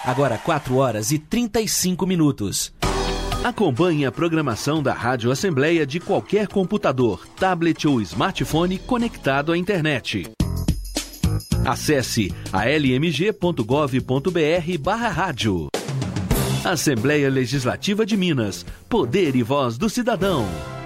Agora 4h35. Acompanhe a programação da Rádio Assembleia de qualquer computador, tablet ou smartphone conectado à internet. Acesse almg.gov.br/rádio. Assembleia Legislativa de Minas. Poder e voz do cidadão.